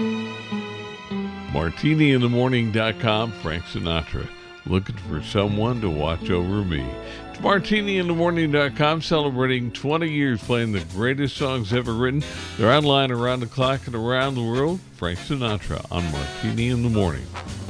MartiniInTheMorning.com, Frank Sinatra. Looking for someone to watch over me. It's MartiniInTheMorning.com, celebrating 20 years playing the greatest songs ever written. They're online around the clock and around the world. Frank Sinatra on Martini in the Morning.